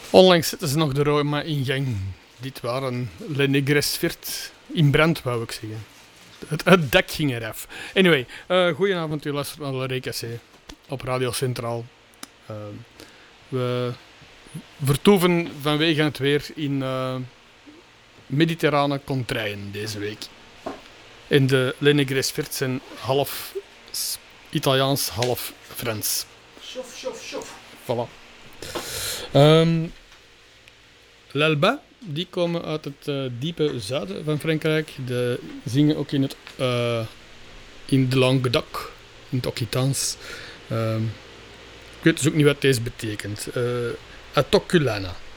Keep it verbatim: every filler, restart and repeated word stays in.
Onlangs zetten ze nog de Roma in gang. Dit waren Le Negres Vert in brand, wou ik zeggen. Het, het dak ging eraf. Anyway, uh, goedenavond, u luistert naar Le Recassé op Radio Centraal. Uh, we vertoeven vanwege het weer in uh, mediterrane contraien deze week. En de Le Negres Vert zijn half Italiaans, half Frans. Sjof, sjof, sjof. Voilà. Um, L'Alba, die komen uit het uh, diepe zuiden van Frankrijk. De zingen ook in, het, uh, in de Languedoc, in het Occitaans. Um, ik weet dus ook niet wat deze betekent. Uh, Atoculana.